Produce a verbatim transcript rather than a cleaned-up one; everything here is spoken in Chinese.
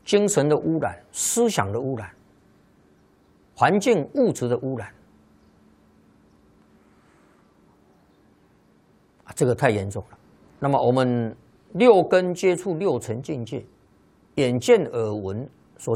精神的污染、思想的污染、环境物质的污染，啊，这个太严重了。那么我们六根接触六尘境界，眼见耳闻